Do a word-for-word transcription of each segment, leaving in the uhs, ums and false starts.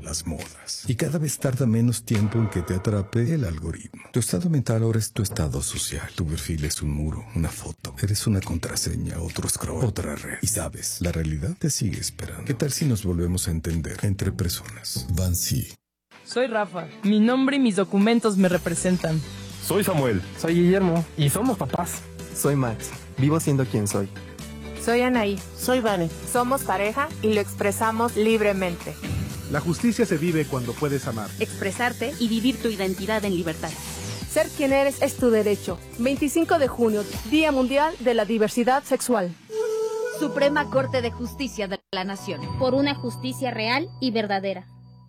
las modas. Y cada vez tarda menos tiempo en que te atrape el algoritmo. Tu estado mental ahora es tu estado social. Tu perfil es un muro, una foto. Eres una contraseña, otro scroll, otra red. Y sabes, la realidad te sigue esperando. ¿Qué tal si nos volvemos a entender entre personas? Bansi. Soy Rafa. Mi nombre y mis documentos me representan. Soy Samuel. Soy Guillermo. Y somos papás. Soy Max. Vivo siendo quien soy. Soy Anaí. Soy Vane. Somos pareja y lo expresamos libremente. La justicia se vive cuando puedes amar, expresarte y vivir tu identidad en libertad. Ser quien eres es tu derecho. veinticinco de junio, Día Mundial de la Diversidad Sexual. Suprema Corte de Justicia de la Nación. Por una justicia real y verdadera.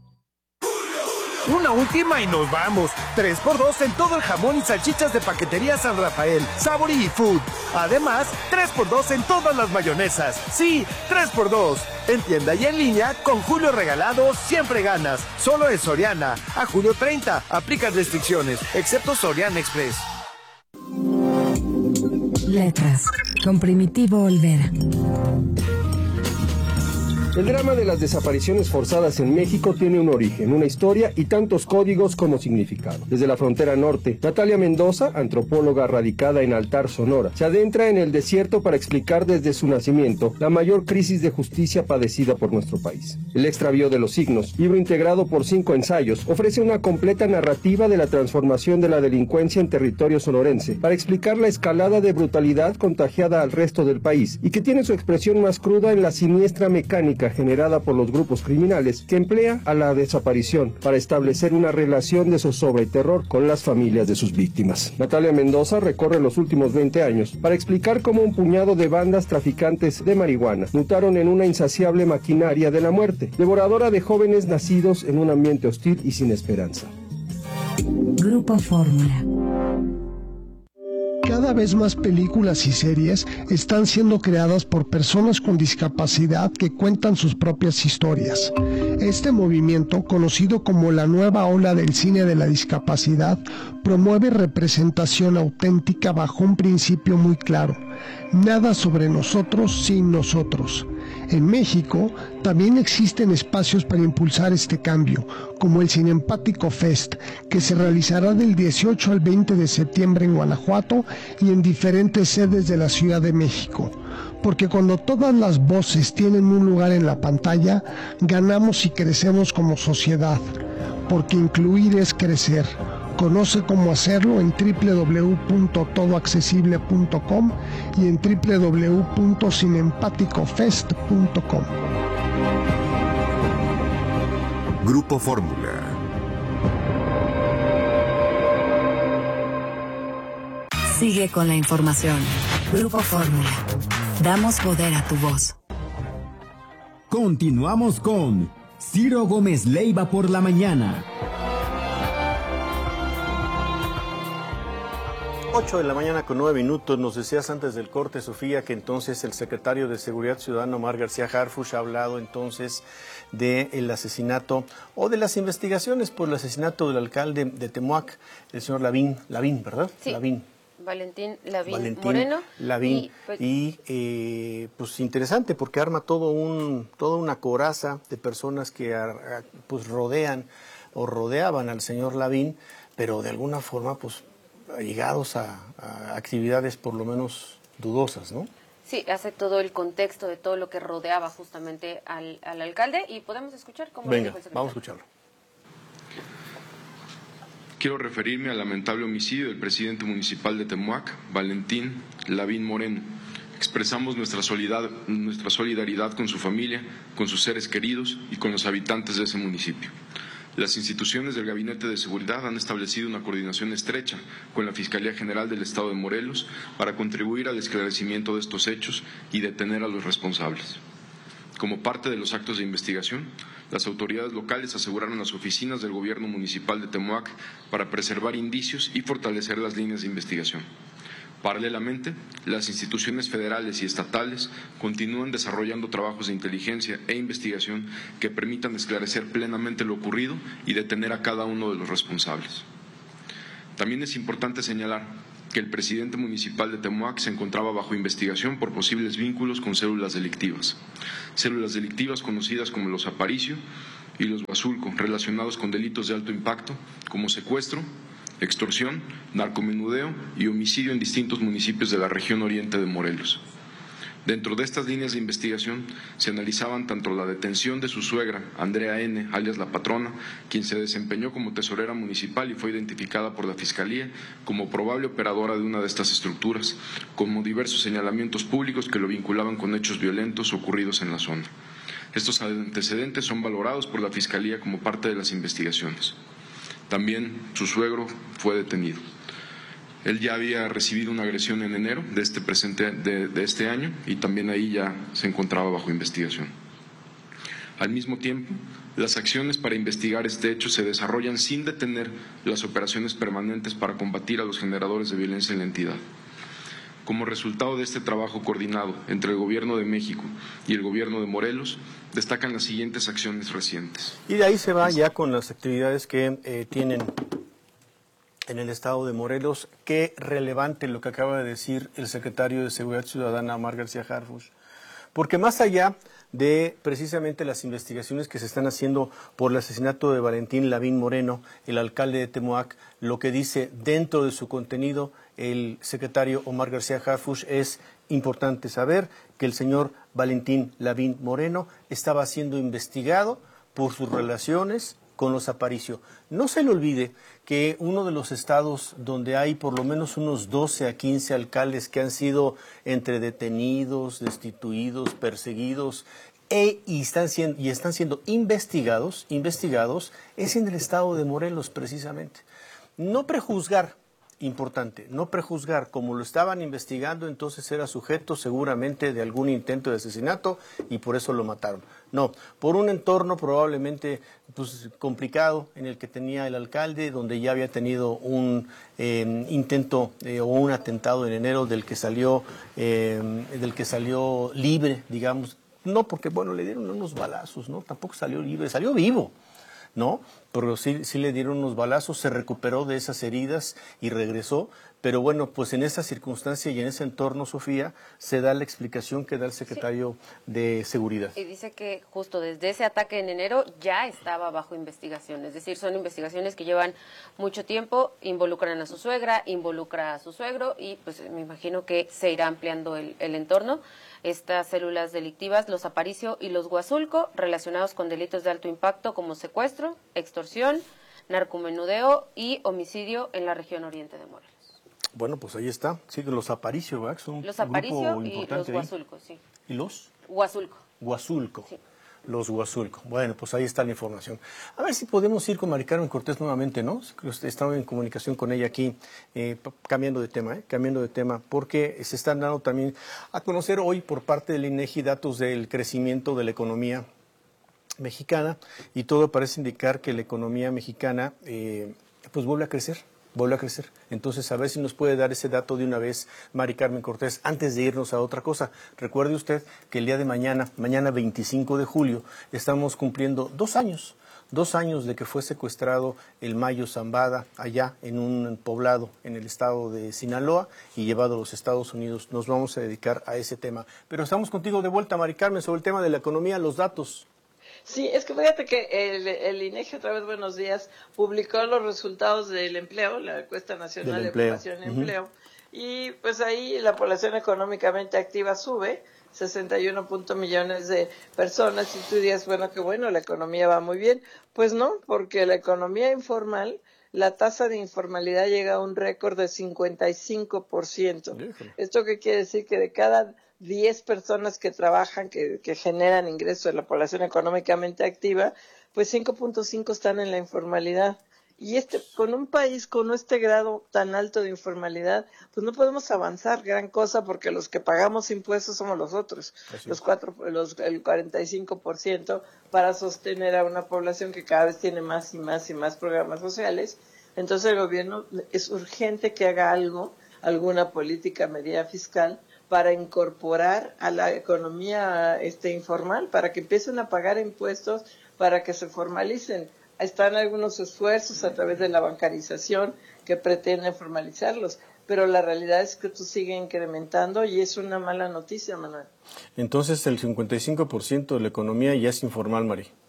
Una última y nos vamos. tres por dos en todo el jamón y salchichas de Paquetería San Rafael, Sabor y Food. Además, tres por dos en todas las mayonesas. Sí, tres por dos. En tienda y en línea, con Julio Regalado, siempre ganas. Solo en Soriana. A julio treinta. Aplican restricciones, excepto Soriana Express. Letras, con Primitivo Olvera. El drama de las desapariciones forzadas en México tiene un origen, una historia y tantos códigos como significado. Desde la frontera norte, Natalia Mendoza, antropóloga radicada en Altar, Sonora, se adentra en el desierto para explicar desde su nacimiento la mayor crisis de justicia padecida por nuestro país. El extravío de los signos, libro integrado por cinco ensayos, ofrece una completa narrativa de la transformación de la delincuencia en territorio sonorense para explicar la escalada de brutalidad contagiada al resto del país y que tiene su expresión más cruda en la siniestra mecánica generada por los grupos criminales que emplea a la desaparición para establecer una relación de zozobra y terror con las familias de sus víctimas. Natalia Mendoza recorre los últimos veinte años para explicar cómo un puñado de bandas traficantes de marihuana mutaron en una insaciable maquinaria de la muerte, devoradora de jóvenes nacidos en un ambiente hostil y sin esperanza. Grupo Fórmula. Cada vez más películas y series están siendo creadas por personas con discapacidad que cuentan sus propias historias. Este movimiento, conocido como la nueva ola del cine de la discapacidad, promueve representación auténtica bajo un principio muy claro: nada sobre nosotros sin nosotros. En México también existen espacios para impulsar este cambio, como el Cinempático Fest, que se realizará del dieciocho al veinte de septiembre en Guanajuato y en diferentes sedes de la Ciudad de México. Porque cuando todas las voces tienen un lugar en la pantalla, ganamos y crecemos como sociedad. Porque incluir es crecer. Conoce cómo hacerlo en doble u doble u doble u punto todo accesible punto com y en doble u doble u doble u punto cinempático fest punto com. Grupo Fórmula. Sigue con la información. Grupo Fórmula. Damos poder a tu voz. Continuamos con Ciro Gómez Leiva por la mañana. ocho de la mañana con nueve minutos. Nos decías antes del corte, Sofía, que entonces el secretario de Seguridad Ciudadana, Omar García Harfuch, ha hablado entonces del asesinato o de las investigaciones por el asesinato del alcalde de Temuac, el señor Lavín, Lavín, ¿verdad? Sí. Lavín. Valentín Lavín Valentín Moreno. Lavín. Y, pues, y eh, pues interesante porque arma todo un, toda una coraza de personas que a, a, pues rodean o rodeaban al señor Lavín, pero de alguna forma pues llegados a, a actividades por lo menos dudosas, ¿no? Sí, hace todo el contexto de todo lo que rodeaba justamente al, al alcalde y podemos escuchar cómo Venga, dijo el secretario. vamos a escucharlo. Quiero referirme al lamentable homicidio del presidente municipal de Temuac, Valentín Lavín Moreno. Expresamos nuestra solidaridad, nuestra solidaridad con su familia, con sus seres queridos y con los habitantes de ese municipio. Las instituciones del Gabinete de Seguridad han establecido una coordinación estrecha con la Fiscalía General del Estado de Morelos para contribuir al esclarecimiento de estos hechos y detener a los responsables. Como parte de los actos de investigación, las autoridades locales aseguraron las oficinas del Gobierno Municipal de Temuac para preservar indicios y fortalecer las líneas de investigación. Paralelamente, las instituciones federales y estatales continúan desarrollando trabajos de inteligencia e investigación que permitan esclarecer plenamente lo ocurrido y detener a cada uno de los responsables. También es importante señalar que el presidente municipal de Temuac se encontraba bajo investigación por posibles vínculos con células delictivas. Células delictivas conocidas como los Aparicio, y los Huazulco, relacionados con delitos de alto impacto, como secuestro, extorsión, narcomenudeo y homicidio en distintos municipios de la región oriente de Morelos. Dentro de estas líneas de investigación se analizaban tanto la detención de su suegra, Andrea N., alias La Patrona, quien se desempeñó como tesorera municipal y fue identificada por la Fiscalía como probable operadora de una de estas estructuras, como diversos señalamientos públicos que lo vinculaban con hechos violentos ocurridos en la zona. Estos antecedentes son valorados por la Fiscalía como parte de las investigaciones. También su suegro fue detenido. Él ya había recibido una agresión en enero de este, presente, de, de este año y también ahí ya se encontraba bajo investigación. Al mismo tiempo, las acciones para investigar este hecho se desarrollan sin detener las operaciones permanentes para combatir a los generadores de violencia en la entidad. Como resultado de este trabajo coordinado entre el Gobierno de México y el Gobierno de Morelos, destacan las siguientes acciones recientes. Y de ahí se va ya con las actividades que eh, tienen en el estado de Morelos. Qué relevante lo que acaba de decir el secretario de Seguridad Ciudadana, Omar García Harfuch, porque más allá de precisamente las investigaciones que se están haciendo por el asesinato de Valentín Lavín Moreno, el alcalde de Temoac, lo que dice dentro de su contenido el secretario Omar García Harfuch es importante saber que el señor Valentín Lavín Moreno estaba siendo investigado por sus relaciones con los Aparicio. No se le olvide que uno de los estados donde hay por lo menos unos doce a quince alcaldes que han sido entre detenidos, destituidos, perseguidos e, y, están siendo, y están siendo investigados, investigados, es en el estado de Morelos precisamente. No prejuzgar, importante, no prejuzgar, como lo estaban investigando, entonces era sujeto seguramente de algún intento de asesinato y por eso lo mataron. No, por un entorno probablemente pues, complicado en el que tenía el alcalde, donde ya había tenido un eh, intento eh, o un atentado en enero del que salió, eh, del que salió libre, digamos, no porque bueno le dieron unos balazos, no, tampoco salió libre, salió vivo. ¿No? Pero sí, sí le dieron unos balazos, se recuperó de esas heridas y regresó. Pero bueno, pues en esa circunstancia y en ese entorno, Sofía, se da la explicación que da el secretario sí. de Seguridad. Y dice que justo desde ese ataque en enero ya estaba bajo investigación. Es decir, son investigaciones que llevan mucho tiempo, involucran a su suegra, involucra a su suegro y pues me imagino que se irá ampliando el, el entorno. Estas células delictivas, los Aparicio y los Huazulco, relacionados con delitos de alto impacto como secuestro, extorsión, narcomenudeo y homicidio en la región oriente de Morelos. Bueno, pues ahí está. Sí, los Aparicio, ¿verdad? Son los Aparicio y los Huazulco, sí. ¿Y los? Huazulco. Huazulco. Sí. Los Huazulco. Bueno, pues ahí está la información. A ver si podemos ir con Mari Carmen Cortés nuevamente, ¿no? Estaba en comunicación con ella aquí, eh, cambiando de tema, ¿eh? Cambiando de tema, porque se están dando también a conocer hoy por parte del INEGI datos del crecimiento de la economía mexicana y todo parece indicar que la economía mexicana eh, pues vuelve a crecer. Vuelve a crecer. Entonces, a ver si nos puede dar ese dato de una vez, Mari Carmen Cortés, antes de irnos a otra cosa. Recuerde usted que el día de mañana, mañana veinticinco de julio, estamos cumpliendo dos años, dos años de que fue secuestrado el Mayo Zambada allá en un poblado en el estado de Sinaloa y llevado a los Estados Unidos. Nos vamos a dedicar a ese tema. Pero estamos contigo de vuelta, Mari Carmen, sobre el tema de la economía, los datos. Sí, es que fíjate que el, el INEGI, otra vez buenos días, publicó los resultados del empleo, la encuesta nacional de población y empleo, uh-huh. y pues ahí la población económicamente activa sube, sesenta y uno punto millones de personas, y tú dirías, bueno, qué bueno, la economía va muy bien. Pues no, porque la economía informal, la tasa de informalidad llega a un récord de cincuenta y cinco por ciento. Híjole. ¿Esto qué quiere decir? Que de cada diez personas que trabajan, que, que generan ingresos de la población económicamente activa, pues cinco punto cinco están en la informalidad. Y este, con un país con este grado tan alto de informalidad, pues no podemos avanzar gran cosa porque los que pagamos impuestos somos los otros, Así los cuatro, los, el cuarenta y cinco por ciento para sostener a una población que cada vez tiene más y más y más programas sociales. Entonces el gobierno es urgente que haga algo, alguna política, medida fiscal, para incorporar a la economía este informal, para que empiecen a pagar impuestos, para que se formalicen. Están algunos esfuerzos a través de la bancarización que pretenden formalizarlos, pero la realidad es que esto sigue incrementando y es una mala noticia, Manuel. Entonces el cincuenta y cinco por ciento de la economía ya es informal, Mari.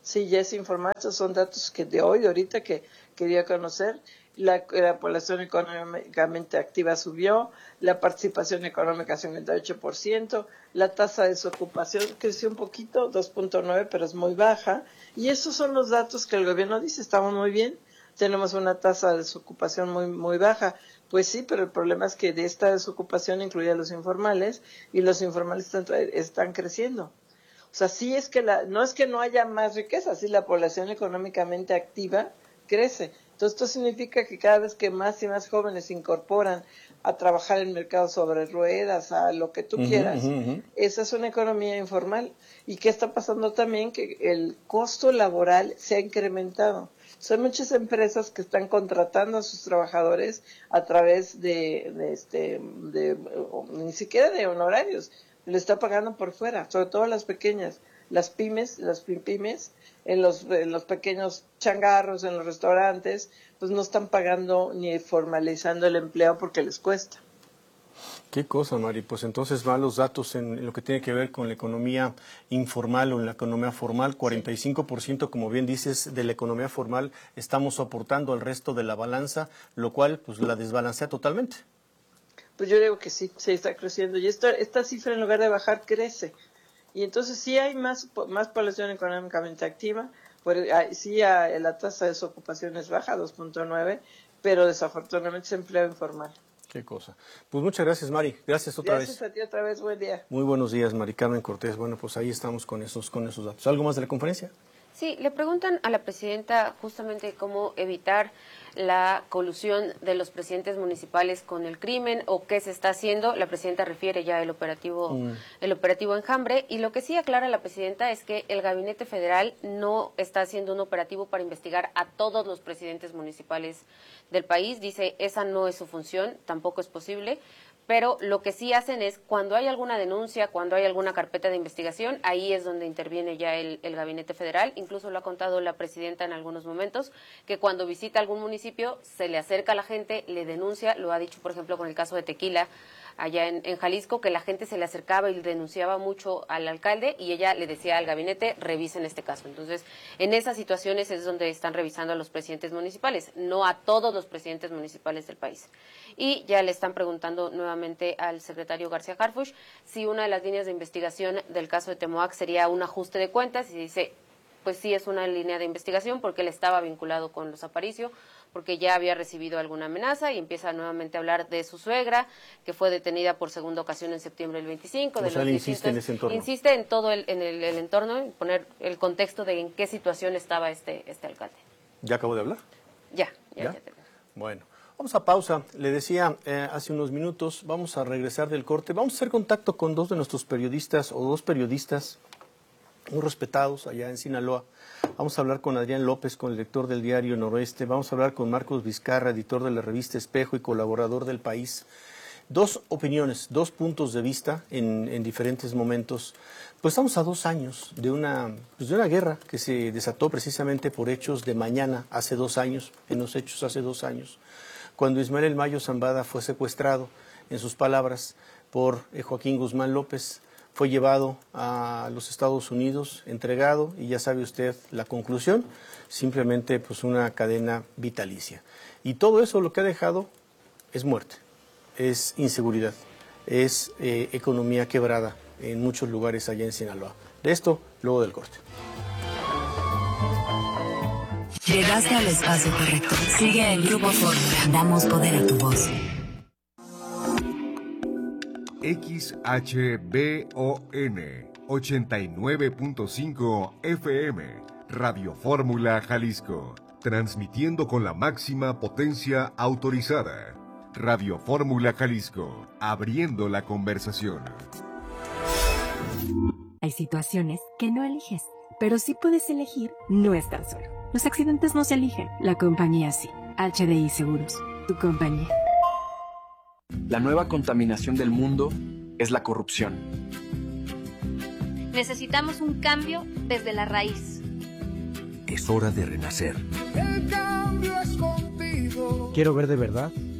sí, ya es informal. Estos son datos que de hoy, de ahorita, que quería conocer. La, la población económicamente activa subió, la participación económica cincuenta y ocho por ciento, la tasa de desocupación creció un poquito, dos punto nueve, pero es muy baja. Y esos son los datos que el gobierno dice, estamos muy bien, tenemos una tasa de desocupación muy, muy baja. Pues sí, pero el problema es que de esta desocupación incluye a los informales, y los informales están, están creciendo. O sea, sí es que la, no es que no haya más riqueza, sí la población económicamente activa crece. Entonces, esto significa que cada vez que más y más jóvenes se incorporan a trabajar en el mercado sobre ruedas, a lo que tú uh-huh, quieras, uh-huh. esa es una economía informal. ¿Y qué está pasando también? Que el costo laboral se ha incrementado. Son muchas empresas que están contratando a sus trabajadores a través de, de este, de, o, ni siquiera de honorarios, le está pagando por fuera, sobre todo las pequeñas, las pymes, las pymes, en los, en los pequeños changarros, en los restaurantes, pues no están pagando ni formalizando el empleo porque les cuesta. Qué cosa, Mari. Pues entonces malos datos en lo que tiene que ver con la economía informal o en la economía formal. cuarenta y cinco por ciento, como bien dices, de la economía formal estamos soportando al resto de la balanza, lo cual pues la desbalancea totalmente. Pues yo digo que sí, sí está creciendo. Y esta, esta cifra en lugar de bajar crece. Y entonces sí hay más, más población económicamente activa, pues, sí hay, la tasa de desocupación es baja, dos punto nueve, pero desafortunadamente es empleo informal. Qué cosa. Pues muchas gracias, Mari. Gracias otra gracias vez. Gracias a ti otra vez, buen día. Muy buenos días, Mari Carmen Cortés. Bueno, pues ahí estamos con esos, con esos datos. ¿Algo más de la conferencia? Sí, le preguntan a la presidenta justamente cómo evitar la colusión de los presidentes municipales con el crimen o qué se está haciendo. La presidenta refiere ya el operativo, mm. el operativo Enjambre, y lo que sí aclara la presidenta es que el gabinete federal no está haciendo un operativo para investigar a todos los presidentes municipales del país. Dice, esa no es su función, tampoco es posible. Pero lo que sí hacen es, cuando hay alguna denuncia, cuando hay alguna carpeta de investigación, ahí es donde interviene ya el, el gabinete federal. Incluso lo ha contado la presidenta en algunos momentos, que cuando visita algún municipio, se le acerca a la gente, le denuncia, lo ha dicho, por ejemplo, con el caso de Tequila, allá en, en Jalisco, que la gente se le acercaba y denunciaba mucho al alcalde, y ella le decía al gabinete, revisen este caso. Entonces, en esas situaciones es donde están revisando a los presidentes municipales, no a todos los presidentes municipales del país. Y ya le están preguntando nuevamente al secretario García Harfuch si una de las líneas de investigación del caso de Temoac sería un ajuste de cuentas, y dice, pues sí es una línea de investigación porque él estaba vinculado con los Aparicio, porque ya había recibido alguna amenaza, y empieza nuevamente a hablar de su suegra, que fue detenida por segunda ocasión en septiembre del veinticinco. O de sea, los él insiste en ese entorno. Insiste en todo el, en el, el entorno, en poner el contexto de en qué situación estaba este, este alcalde. ¿Ya acabo de hablar? Ya, ya, ¿Ya? ya. Bueno. Vamos a pausa. Le decía eh, hace unos minutos, vamos a regresar del corte. Vamos a hacer contacto con dos de nuestros periodistas o dos periodistas muy respetados allá en Sinaloa. Vamos a hablar con Adrián López, con el director del diario Noroeste. Vamos a hablar con Marcos Vizcarra, editor de la revista Espejo y colaborador del País. Dos opiniones, dos puntos de vista en, en diferentes momentos. Pues estamos a dos años de una, pues de una guerra que se desató precisamente por hechos de mañana hace dos años, en los hechos hace dos años. Cuando Ismael El Mayo Zambada fue secuestrado, en sus palabras, por Joaquín Guzmán López, fue llevado a los Estados Unidos, entregado, y ya sabe usted la conclusión, simplemente pues una cadena vitalicia. Y todo eso lo que ha dejado es muerte, es inseguridad, es eh, economía quebrada en muchos lugares allá en Sinaloa. De esto, luego del corte. Llegaste al espacio correcto. Sigue en Grupo Fórmula. Damos poder a tu voz. X H B O N ochenta y nueve punto cinco F M, Radio Fórmula Jalisco, transmitiendo con la máxima potencia autorizada. Radio Fórmula Jalisco, abriendo la conversación. Hay situaciones que no eliges, pero sí puedes elegir no estar solo. Los accidentes no se eligen, la compañía sí. H D I Seguros, tu compañía. La nueva contaminación del mundo es la corrupción. Necesitamos un cambio desde la raíz. Es hora de renacer. El cambio es contigo. Quiero ver de verdad